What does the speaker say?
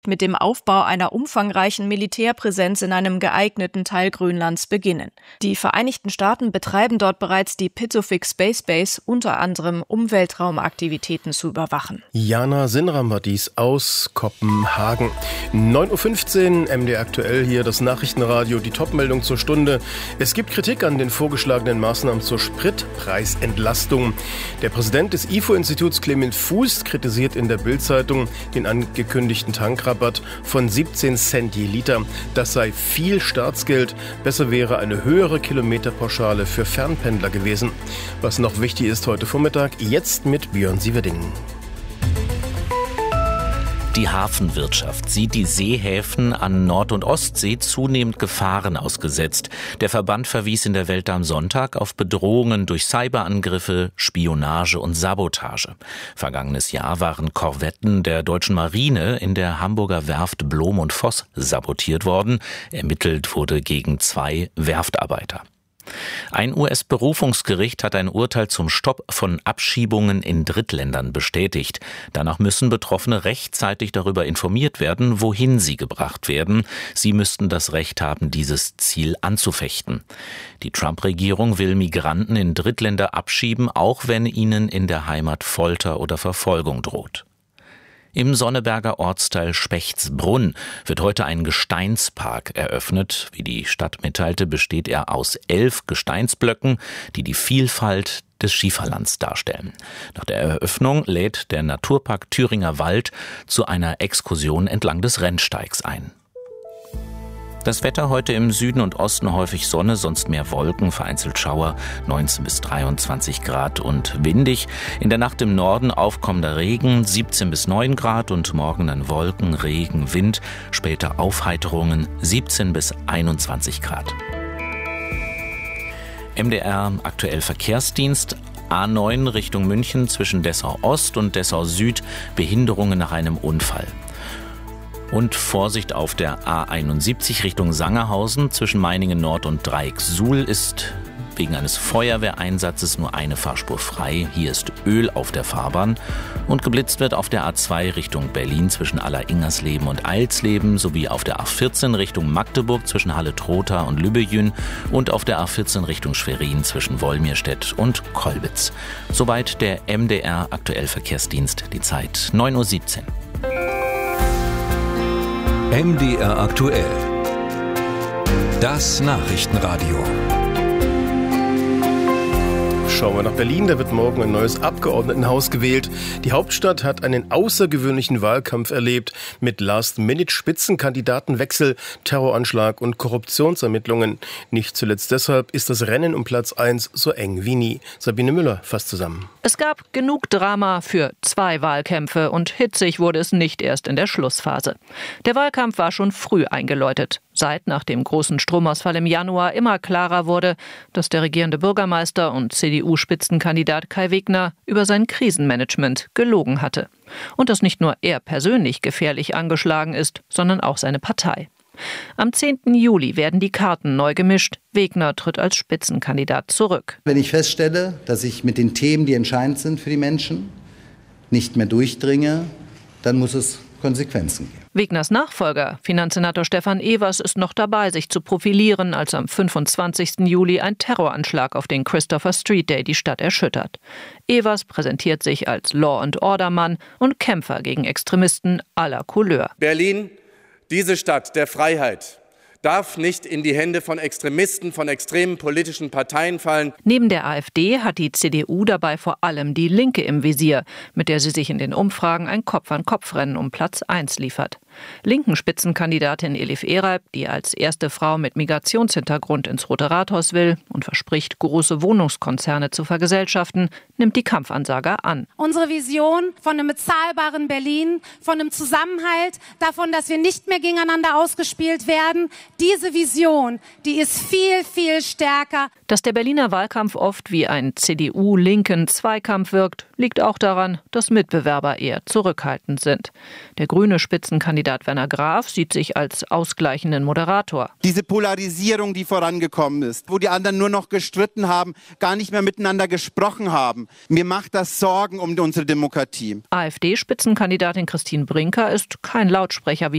mit dem Aufbau einer umfangreichen Militärpräsenz in einem geeigneten Teil Grönlands beginnen. Die Vereinigten Staaten betreiben dort bereits die Pitufik Space Base, unter anderem um Weltraumaktivitäten zu überwachen. Jana Sinram war dies aus Kopenhagen. 9.15 Uhr, MDR aktuell hier, das Nachrichtenradio, die Topmeldung zur Stunde. Es gibt Kritik an den vorgeschlagenen Maßnahmen zur Spritpreisentlastung. Der Präsident des IFO-Instituts Clement Fuß kritisiert in der Bild-Zeitung den angekündigten Tankrabatt von 17 Cent je Liter. Das sei viel Staatsgeld. Besser wäre eine höhere Kilometerpauschale für Fernpendler gewesen. Was noch wichtig ist heute Vormittag, jetzt mit Björn Sieverding. Die Hafenwirtschaft sieht die Seehäfen an Nord- und Ostsee zunehmend Gefahren ausgesetzt. Der Verband verwies in der Welt am Sonntag auf Bedrohungen durch Cyberangriffe, Spionage und Sabotage. Vergangenes Jahr waren Korvetten der deutschen Marine in der Hamburger Werft Blom und Voss sabotiert worden. Ermittelt wurde gegen 2 Werftarbeiter. Ein US-Berufungsgericht hat ein Urteil zum Stopp von Abschiebungen in Drittländern bestätigt. Danach müssen Betroffene rechtzeitig darüber informiert werden, wohin sie gebracht werden. Sie müssten das Recht haben, dieses Ziel anzufechten. Die Trump-Regierung will Migranten in Drittländer abschieben, auch wenn ihnen in der Heimat Folter oder Verfolgung droht. Im Sonneberger Ortsteil Spechtsbrunn wird heute ein Gesteinspark eröffnet. Wie die Stadt mitteilte, besteht er aus 11 Gesteinsblöcken, die die Vielfalt des Schieferlands darstellen. Nach der Eröffnung lädt der Naturpark Thüringer Wald zu einer Exkursion entlang des Rennsteigs ein. Das Wetter heute im Süden und Osten häufig Sonne, sonst mehr Wolken, vereinzelt Schauer, 19 bis 23 Grad und windig. In der Nacht im Norden aufkommender Regen, 17 bis 9 Grad und morgen dann Wolken, Regen, Wind, später Aufheiterungen, 17 bis 21 Grad. MDR aktuell Verkehrsdienst. A9 Richtung München zwischen Dessau Ost und Dessau Süd, Behinderungen nach einem Unfall. Und Vorsicht auf der A71 Richtung Sangerhausen zwischen Meiningen Nord und Dreieck-Suhl ist wegen eines Feuerwehreinsatzes nur eine Fahrspur frei. Hier ist Öl auf der Fahrbahn. Und geblitzt wird auf der A2 Richtung Berlin zwischen Aller-Ingersleben und Eilsleben sowie auf der A14 Richtung Magdeburg zwischen Halle-Trotha und Lübbejün und auf der A14 Richtung Schwerin zwischen Wolmirstedt und Kolbitz. Soweit der MDR aktuell Verkehrsdienst. Die Zeit 9.17 Uhr. MDR aktuell. Das Nachrichtenradio. Schauen wir nach Berlin, da wird morgen ein neues Abgeordnetenhaus gewählt. Die Hauptstadt hat einen außergewöhnlichen Wahlkampf erlebt mit Last-Minute-Spitzenkandidatenwechsel, Terroranschlag und Korruptionsermittlungen. Nicht zuletzt deshalb ist das Rennen um Platz 1 so eng wie nie. Sabine Müller fasst zusammen. Es gab genug Drama für 2 Wahlkämpfe und hitzig wurde es nicht erst in der Schlussphase. Der Wahlkampf war schon früh eingeläutet. Seit nach dem großen Stromausfall im Januar immer klarer wurde, dass der regierende Bürgermeister und CDU-Spitzenkandidat Kai Wegner über sein Krisenmanagement gelogen hatte. Und dass nicht nur er persönlich gefährlich angeschlagen ist, sondern auch seine Partei. Am 10. Juli werden die Karten neu gemischt. Wegner tritt als Spitzenkandidat zurück. Wenn ich feststelle, dass ich mit den Themen, die entscheidend sind für die Menschen, nicht mehr durchdringe, dann muss es Konsequenzen geben. Wegners Nachfolger, Finanzsenator Stefan Evers, ist noch dabei, sich zu profilieren, als am 25. Juli ein Terroranschlag auf den Christopher Street Day die Stadt erschüttert. Evers präsentiert sich als Law-and-Order-Mann und Kämpfer gegen Extremisten aller Couleur. Berlin, diese Stadt der Freiheit, darf nicht in die Hände von Extremisten, von extremen politischen Parteien fallen. Neben der AfD hat die CDU dabei vor allem die Linke im Visier, mit der sie sich in den Umfragen ein Kopf-an-Kopf-Rennen um Platz 1 liefert. Linken Spitzenkandidatin Elif Ereib, die als erste Frau mit Migrationshintergrund ins Rote Rathaus will und verspricht, große Wohnungskonzerne zu vergesellschaften, nimmt die Kampfansager an. Unsere Vision von einem bezahlbaren Berlin, von einem Zusammenhalt, davon, dass wir nicht mehr gegeneinander ausgespielt werden, diese Vision, die ist viel, viel stärker. Dass der Berliner Wahlkampf oft wie ein CDU-linken Zweikampf wirkt, liegt auch daran, dass Mitbewerber eher zurückhaltend sind. Der grüne Spitzenkandidat Werner Graf sieht sich als ausgleichenden Moderator. Diese Polarisierung, die vorangekommen ist, wo die anderen nur noch gestritten haben, gar nicht mehr miteinander gesprochen haben. Mir macht das Sorgen um unsere Demokratie. AfD-Spitzenkandidatin Christine Brinker ist kein Lautsprecher wie